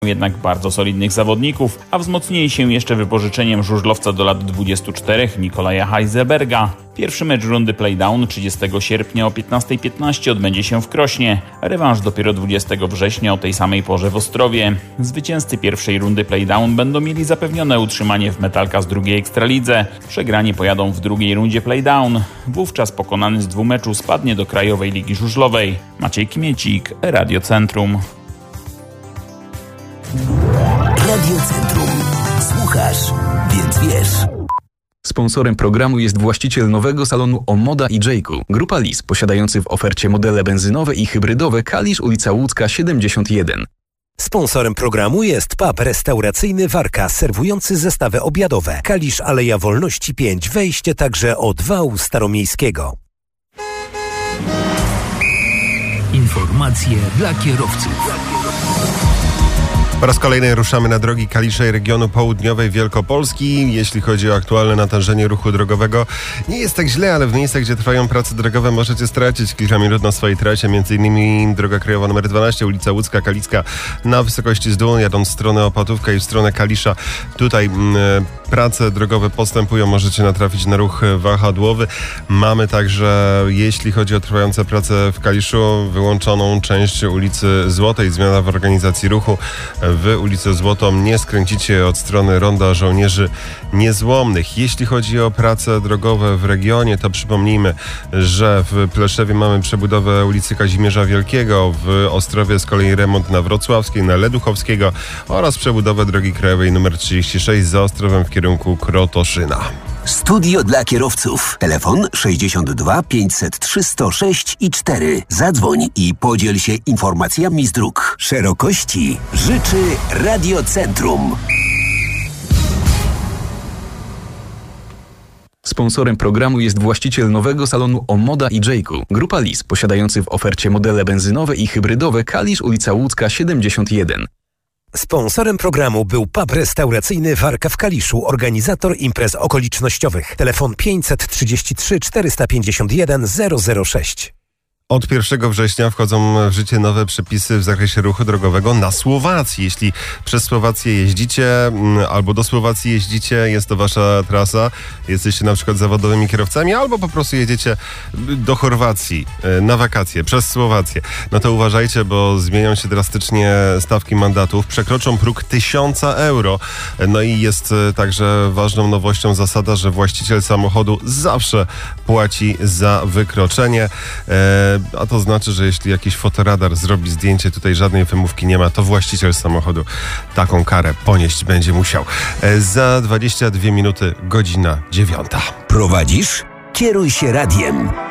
jednak bardzo solidnych zawodników, a wzmocnili się jeszcze wypożyczeniem żużlowca do lat 24 Nikolaja Heiselberga. Pierwszy mecz rundy Playdown 30 sierpnia o 15:15 odbędzie się w Krośnie. Rewanż dopiero 20 września o tej samej porze w Ostrowie. Zwycięzcy pierwszej rundy Playdown będą mieli zapewnione utrzymanie w Metalka z drugiej Ekstralidze. Przegrani pojadą w drugiej rundzie Playdown. Wówczas pokonany z 2 meczu spadnie do Krajowej Ligi Żużlowej. Maciej Kmiecik, Radio Centrum. Radio Centrum. Słuchasz, więc wiesz. Sponsorem programu jest właściciel nowego salonu Omoda i Jayku. Grupa Lis, posiadający w ofercie modele benzynowe i hybrydowe Kalisz, ulica Łódzka 71. Sponsorem programu jest pub restauracyjny Warka, serwujący zestawy obiadowe. Kalisz, Aleja Wolności 5, wejście także od wału staromiejskiego. Informacje dla kierowców. Po raz kolejny ruszamy na drogi kaliszej regionu południowej Wielkopolski. Jeśli chodzi o aktualne natężenie ruchu drogowego, nie jest tak źle, ale w miejscach, gdzie trwają prace drogowe, możecie stracić kilka minut na swojej trasie. M.in. droga krajowa nr 12, ulica Łódzka-Kalicka na wysokości z dół, jadąc w stronę Opatówka i w stronę Kalisza. Tutaj prace drogowe postępują, możecie natrafić na ruch wahadłowy. Mamy także, jeśli chodzi o trwające prace w Kaliszu, wyłączoną część ulicy Złotej. Zmiana w organizacji ruchu. W ulicę Złotą nie skręcicie od strony Ronda Żołnierzy Niezłomnych. Jeśli chodzi o prace drogowe w regionie, to przypomnijmy, że w Pleszewie mamy przebudowę ulicy Kazimierza Wielkiego, w Ostrowie z kolei remont na Wrocławskiej, na Leduchowskiego oraz przebudowę drogi krajowej nr 36 za Ostrowem w kierunku Krotoszyna. Studio dla kierowców. Telefon 62 503 106 i 4. Zadzwoń i podziel się informacjami z dróg. Szerokości życzy Radio Centrum. Sponsorem programu jest właściciel nowego salonu Omoda i Jayku. Grupa Lis, posiadający w ofercie modele benzynowe i hybrydowe Kalisz, ulica Łódzka 71. Sponsorem programu był pub restauracyjny Warka w Kaliszu, organizator imprez okolicznościowych. Telefon 533 451 006. Od 1 września wchodzą w życie nowe przepisy w zakresie ruchu drogowego na Słowacji. Jeśli przez Słowację jeździcie albo do Słowacji jeździcie, jest to wasza trasa, jesteście na przykład zawodowymi kierowcami, albo po prostu jedziecie do Chorwacji na wakacje przez Słowację, no to uważajcie, bo zmienią się drastycznie stawki mandatów, przekroczą próg 1000 euro. No i jest także ważną nowością zasada, że właściciel samochodu zawsze płaci za wykroczenie. A to znaczy, że jeśli jakiś fotoradar zrobi zdjęcie, tutaj żadnej wymówki nie ma, to właściciel samochodu taką karę ponieść będzie musiał. Za 22 minuty, godzina 9. Prowadzisz? Kieruj się radiem.